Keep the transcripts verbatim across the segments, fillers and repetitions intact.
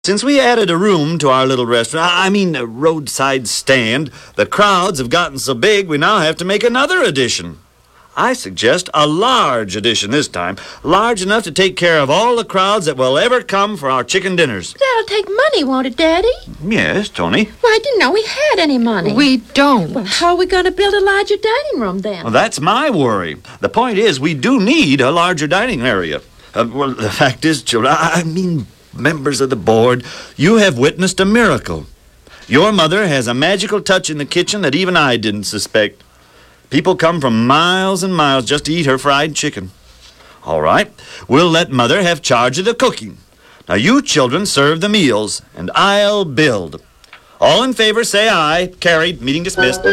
Since we added a room to our little restaurant, I mean a roadside stand, the crowds have gotten so big we now have to make another addition. I suggest a large addition this time, large enough to take care of all the crowds that will ever come for our chicken dinners. That'll take money, won't it, Daddy? Yes, Tony. Well, I didn't know we had any money. We don't. Well, how are we going to build a larger dining room then? Well, that's my worry. The point is, we do need a larger dining area. Uh, well, the fact is, children, I mean... members of the board, you have witnessed a miracle. Your mother has a magical touch in the kitchen that even I didn't suspect. People come from miles and miles just to eat her fried chicken. All right, we'll let Mother have charge of the cooking. Now you children serve the meals, and I'll build. All in favor, say aye. Carried. Meeting dismissed.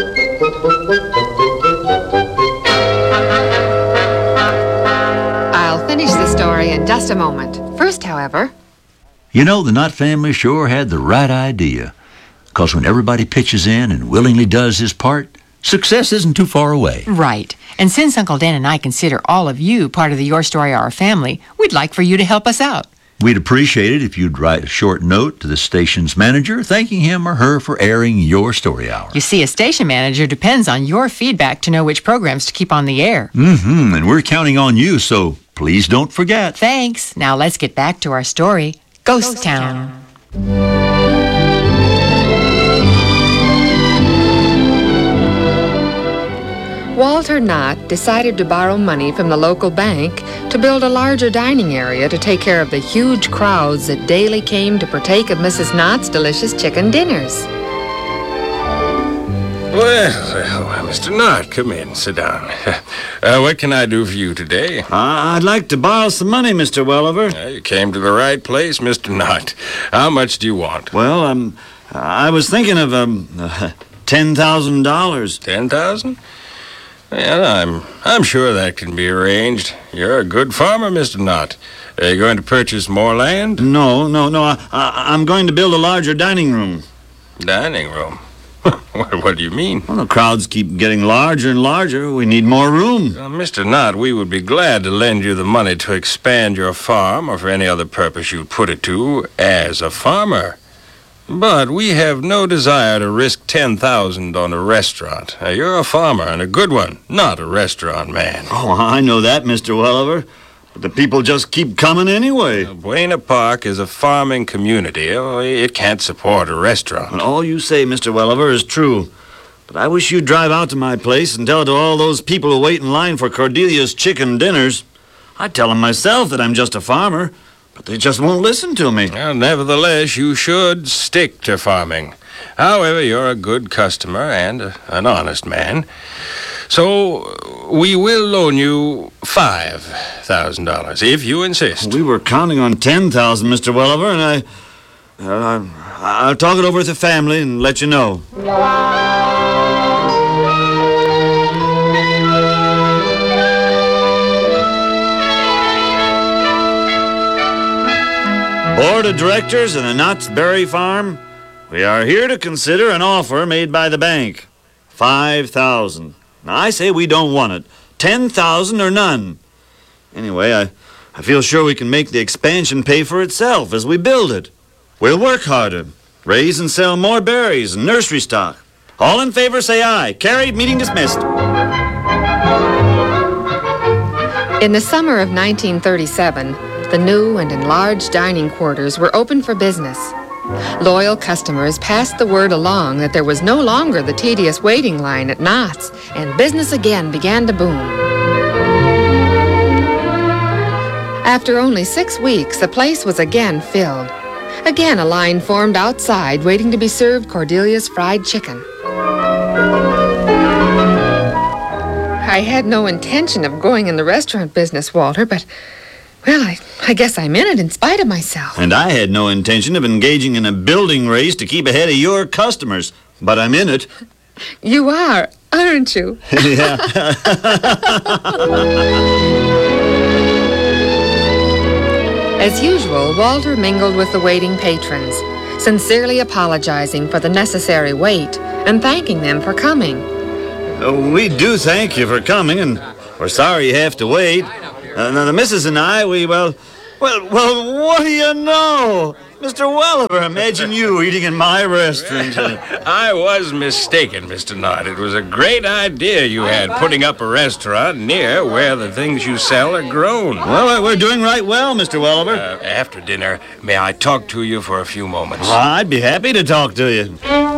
I'll finish the story in just a moment. First, however... You know, the Knott family sure had the right idea. Because when everybody pitches in and willingly does his part, success isn't too far away. Right. And since Uncle Dan and I consider all of you part of the Your Story, Our Family, we'd like for you to help us out. We'd appreciate it if you'd write a short note to the station's manager thanking him or her for airing Your Story Hour. You see, a station manager depends on your feedback to know which programs to keep on the air. Mm-hmm, and we're counting on you, so please don't forget. Thanks. Now let's get back to our story. Ghost, Ghost Town. Walter Knott decided to borrow money from the local bank to build a larger dining area to take care of the huge crowds that daily came to partake of Missus Knott's delicious chicken dinners. Well, well, Mister Knott, come in, sit down. Uh, what can I do for you today? Uh, I'd like to borrow some money, Mister Welliver. Uh, you came to the right place, Mister Knott. How much do you want? Well, um, I was thinking of um, uh, ten thousand dollars. Ten thousand? Well, I'm I'm sure that can be arranged. You're a good farmer, Mister Knott. Are you going to purchase more land? No, no, no. I, I, I'm going to build a larger dining room. Dining room? what, what do you mean? Well, the crowds keep getting larger and larger. We need more room. Uh, Mister Knott, we would be glad to lend you the money to expand your farm or for any other purpose you put it to as a farmer. But we have no desire to risk ten thousand dollars on a restaurant. Uh, you're a farmer, and a good one, not a restaurant man. Oh, I know that, Mister Welliver. But the people just keep coming anyway. Uh, Buena Park is a farming community. Oh, it can't support a restaurant. And all you say, Mister Welliver, is true. But I wish you'd drive out to my place and tell it to all those people who wait in line for Cordelia's chicken dinners. I'd tell them myself that I'm just a farmer. But they just won't listen to me. Well, nevertheless, you should stick to farming. However, you're a good customer and a, an honest man. So we will loan you five thousand dollars, if you insist. We were counting on ten thousand dollars, Mister Welliver, and I... Uh, I'll talk it over with the family and let you know. Board of Directors of the Knott's Berry Farm, we are here to consider an offer made by the bank. Five thousand. Now, I say we don't want it. Ten thousand or none. Anyway, I, I feel sure we can make the expansion pay for itself as we build it. We'll work harder, raise and sell more berries and nursery stock. All in favor, say aye. Carried. Meeting dismissed. In the summer of nineteen thirty-seven, the new and enlarged dining quarters were open for business. Loyal customers passed the word along that there was no longer the tedious waiting line at Knott's, and business again began to boom. After only six weeks, the place was again filled. Again, a line formed outside waiting to be served Cordelia's fried chicken. I had no intention of going in the restaurant business, Walter, but... Well, I, I guess I'm in it in spite of myself. And I had no intention of engaging in a building race to keep ahead of your customers, but I'm in it. You are, aren't you? Yeah. As usual, Walter mingled with the waiting patrons, sincerely apologizing for the necessary wait and thanking them for coming. Uh, we do thank you for coming, and we're sorry you have to wait. Uh, now, the missus and I, we, well, well, well, what do you know? Mister Welliver, imagine you eating in my restaurant. I was mistaken, Mister Knott. It was a great idea you had, putting up a restaurant near where the things you sell are grown. Well, we're doing right well, Mister Welliver. Uh, after dinner, may I talk to you for a few moments? Well, I'd be happy to talk to you.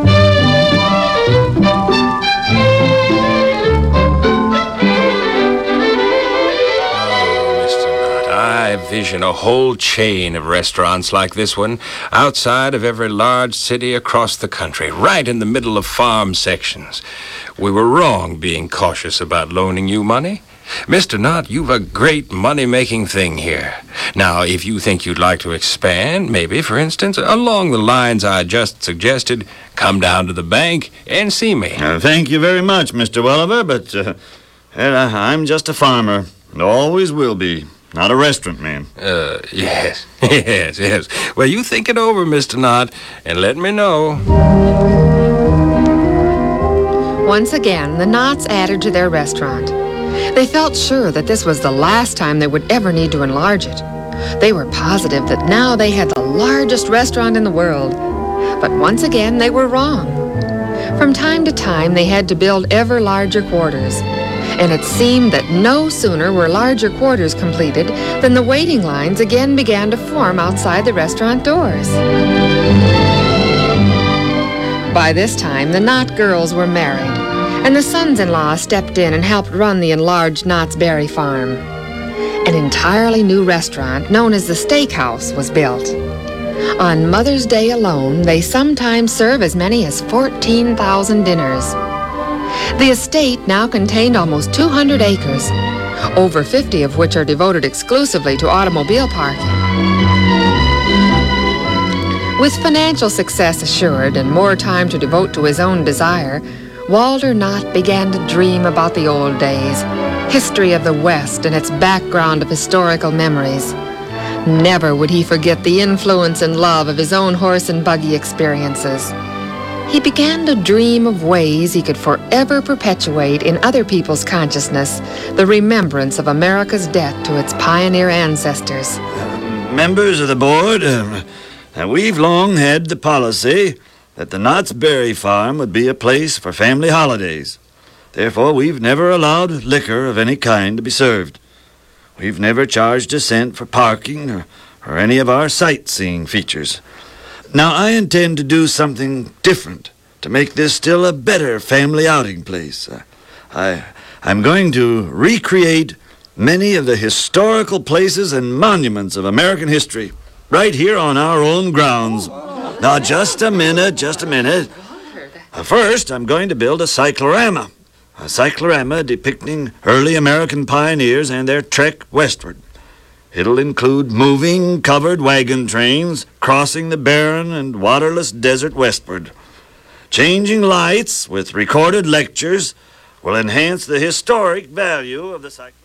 I vision a whole chain of restaurants like this one outside of every large city across the country, right in the middle of farm sections. We were wrong being cautious about loaning you money. Mister Knott, you've a great money-making thing here. Now, if you think you'd like to expand, maybe, for instance, along the lines I just suggested, come down to the bank and see me. Uh, thank you very much, Mister Welliver, but uh, uh, I'm just a farmer, and always will be. Not a restaurant man. Uh, yes, yes, yes. Well, you think it over, Mister Knott, and let me know. Once again, the Knotts added to their restaurant. They felt sure that this was the last time they would ever need to enlarge it. They were positive that now they had the largest restaurant in the world. But once again, they were wrong. From time to time, they had to build ever larger quarters. And it seemed that no sooner were larger quarters completed than the waiting lines again began to form outside the restaurant doors. By this time, the Knott girls were married, and the sons-in-law stepped in and helped run the enlarged Knott's Berry Farm. An entirely new restaurant known as the Steakhouse was built. On Mother's Day alone, they sometimes serve as many as fourteen thousand dinners. The estate now contained almost two hundred acres, over fifty of which are devoted exclusively to automobile parking. With financial success assured and more time to devote to his own desire, Walter Knott began to dream about the old days, history of the West and its background of historical memories. Never would he forget the influence and love of his own horse and buggy experiences. He began to dream of ways he could forever perpetuate in other people's consciousness the remembrance of America's debt to its pioneer ancestors. Uh, members of the board, uh, we've long had the policy that the Knott's Berry Farm would be a place for family holidays. Therefore, we've never allowed liquor of any kind to be served. We've never charged a cent for parking or, or any of our sightseeing features. Now, I intend to do something different to make this still a better family outing place. Uh, I, I'm going to recreate many of the historical places and monuments of American history right here on our own grounds. Now, just a minute, just a minute. Uh, first, I'm going to build a cyclorama. A cyclorama depicting early American pioneers and their trek westward. It'll include moving covered wagon trains crossing the barren and waterless desert westward. Changing lights with recorded lectures will enhance the historic value of the cyclorama.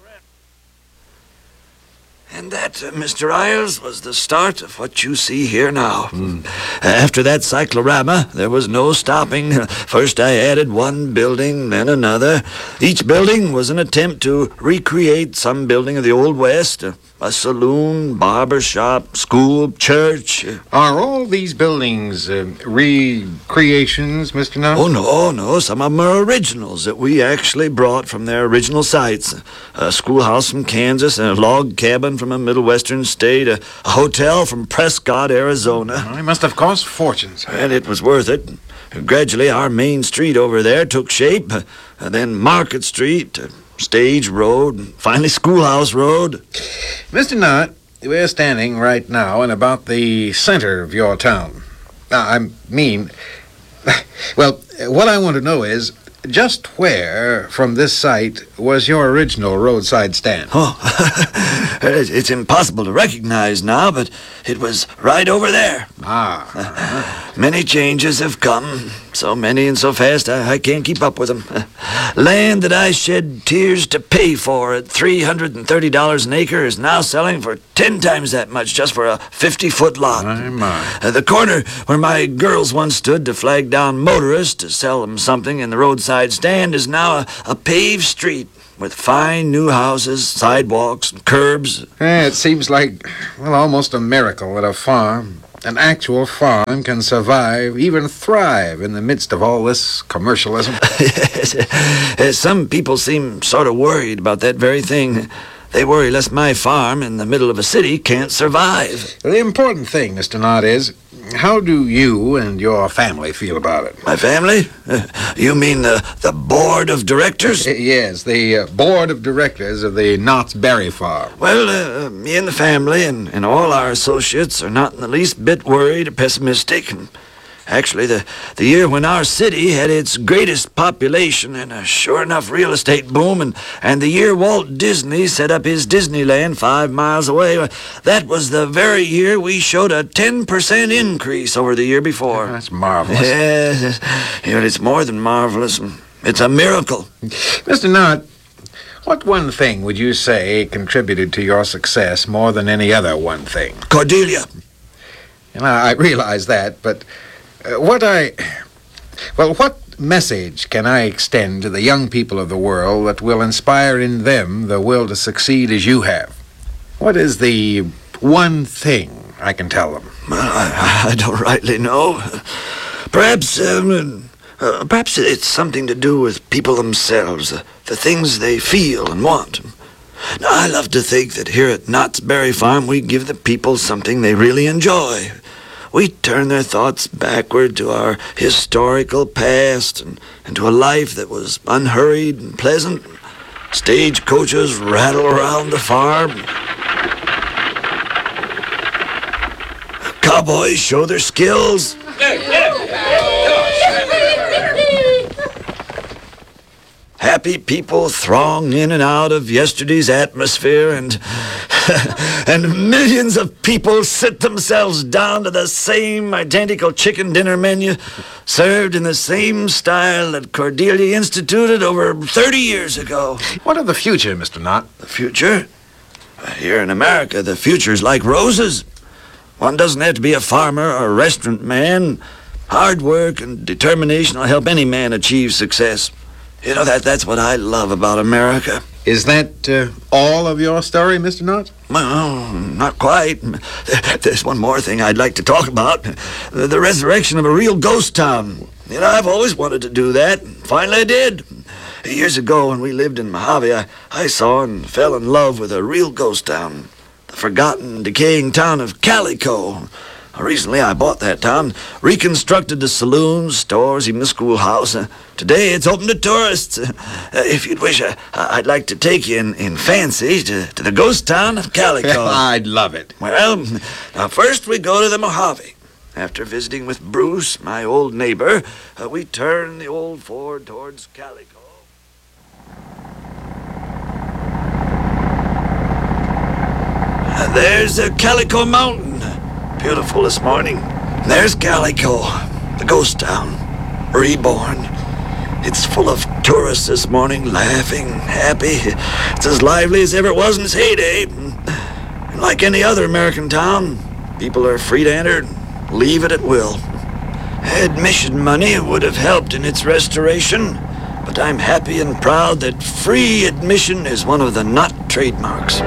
And that, uh, Mister Isles, was the start of what you see here now. Mm. After that cyclorama, there was no stopping. First I added one building, then another. Each building was an attempt to recreate some building of the Old West. A, a saloon, barber shop, school, church. Are all these buildings uh, recreations, Mister Knott? Oh, no, no. Some of them are originals that we actually brought from their original sites. A schoolhouse from Kansas, and a log cabin from a Middle Western state, a, a hotel from Prescott, Arizona. Well, it must have cost fortunes. And it was worth it. Gradually, our main street over there took shape. Uh, then Market Street, uh, Stage Road, and finally Schoolhouse Road. Mister Knott, we're standing right now in about the center of your town. Uh, I mean, well, what I want to know is, just where from this site was your original roadside stand? Oh, it's impossible to recognize now, but it was right over there. Ah. Uh-huh. Many changes have come, so many and so fast I, I can't keep up with them. Land that I shed tears to pay for at three hundred thirty dollars an acre is now selling for ten times that much just for a fifty-foot lot. My, my. Uh, the corner where my girls once stood to flag down motorists to sell them something in the roadside stand is now a, a paved street with fine new houses, sidewalks, and curbs. Eh, it seems like, well, almost a miracle at a farm. an actual farm can survive, even thrive, in the midst of all this commercialism? Yes. Some people seem sort of worried about that very thing. They worry lest my farm in the middle of a city can't survive. The important thing, Mister Knott, is how do you and your family feel about it? My family? Uh, you mean the, the board of directors? Uh, yes, the uh, board of directors of the Knott's Berry Farm. Well, uh, me and the family and, and all our associates are not in the least bit worried or pessimistic. And actually, the, the year when our city had its greatest population and a sure enough real estate boom, and, and the year Walt Disney set up his Disneyland five miles away, that was the very year we showed a ten percent increase over the year before. That's marvelous. Yes, yes, it's more than marvelous. It's a miracle. Mister Knott, what one thing would you say contributed to your success more than any other one thing? Cordelia. And I, I realize that, but uh, what I... Well, what message can I extend to the young people of the world that will inspire in them the will to succeed as you have? What is the one thing I can tell them? Well, I, I don't rightly know. Perhaps, um, uh, perhaps it's something to do with people themselves, uh, the things they feel and want. Now, I love to think that here at Knott's Berry Farm we give the people something they really enjoy. We turn their thoughts backward to our historical past and, and to a life that was unhurried and pleasant. Stagecoaches rattle around the farm. Cowboys show their skills. Happy people throng in and out of yesterday's atmosphere, and and millions of people sit themselves down to the same identical chicken dinner menu, served in the same style that Cordelia instituted over thirty years ago. What of the future, Mister Knott? The future? Here in America, the future's like roses. One doesn't have to be a farmer or a restaurant man. Hard work and determination will help any man achieve success. You know, that that's what I love about America. Is that uh, all of your story, Mister Knott? Well, not quite. There's one more thing I'd like to talk about. The, the resurrection of a real ghost town. You know, I've always wanted to do that. Finally I did. Years ago when we lived in Mojave, I, I saw and fell in love with a real ghost town. The forgotten, decaying town of Calico. Recently, I bought that town, reconstructed the saloons, stores, even the schoolhouse. Uh, today, it's open to tourists. Uh, if you'd wish, uh, I'd like to take you in, in fancy to, to the ghost town of Calico. I'd love it. Well, now first we go to the Mojave. After visiting with Bruce, my old neighbor, uh, we turn the old Ford towards Calico. Uh, there's uh, Calico Mountain. Beautiful this morning. There's Calico, the ghost town, reborn. It's full of tourists this morning, laughing, happy. It's as lively as ever it was in its heyday. And like any other American town, people are free to enter and leave it at will. Admission money would have helped in its restoration, but I'm happy and proud that free admission is one of the Knott trademarks.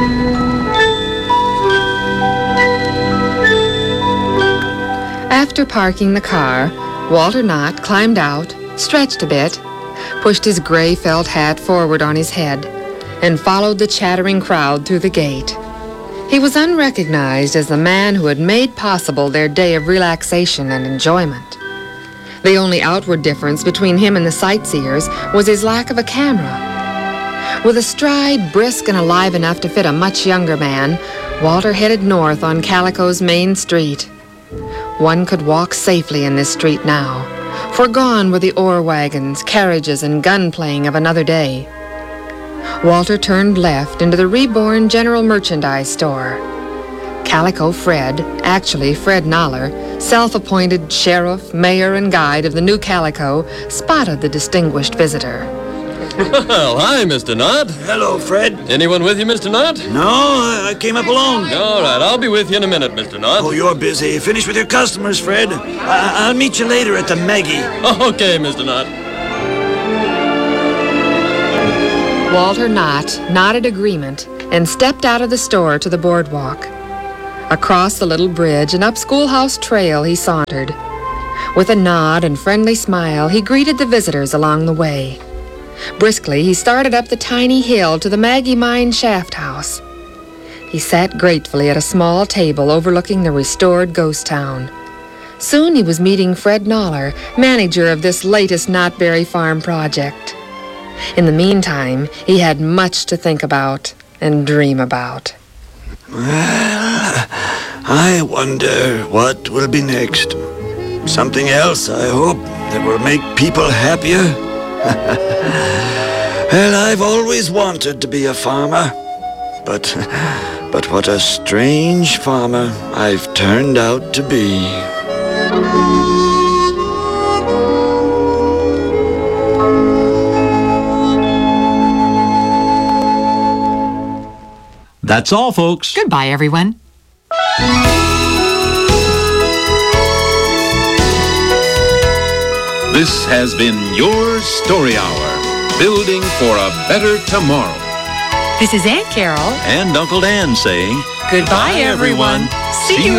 After parking the car, Walter Knott climbed out, stretched a bit, pushed his gray felt hat forward on his head, and followed the chattering crowd through the gate. He was unrecognized as the man who had made possible their day of relaxation and enjoyment. The only outward difference between him and the sightseers was his lack of a camera. With a stride brisk and alive enough to fit a much younger man, Walter headed north on Calico's main street. One could walk safely in this street now, for gone were the ore wagons, carriages, and gun-playing of another day. Walter turned left into the reborn general merchandise store. Calico Fred, actually Fred Noller, self-appointed sheriff, mayor, and guide of the new Calico, spotted the distinguished visitor. Well, hi, Mister Knott. Hello, Fred. Anyone with you, Mister Knott? No, I I came up alone. All right, I'll be with you in a minute, Mister Knott. Oh, you're busy. Finish with your customers, Fred. I- I'll meet you later at the Maggie. Okay, Mister Knott. Walter Knott nodded agreement and stepped out of the store to the boardwalk. Across the little bridge and up Schoolhouse Trail he sauntered. With a nod and friendly smile, he greeted the visitors along the way. Briskly, he started up the tiny hill to the Maggie Mine shaft house. He sat gratefully at a small table overlooking the restored ghost town. Soon he was meeting Fred Noller, manager of this latest Knotberry Farm project. In the meantime, he had much to think about and dream about. Well, I wonder what will be next. Something else, I hope, that will make people happier. Well, I've always wanted to be a farmer. But, but what a strange farmer I've turned out to be. That's all, folks. Goodbye, everyone. This has been your Story Hour, building for a better tomorrow. This is Aunt Carol. And Uncle Dan saying, Goodbye, everyone. See you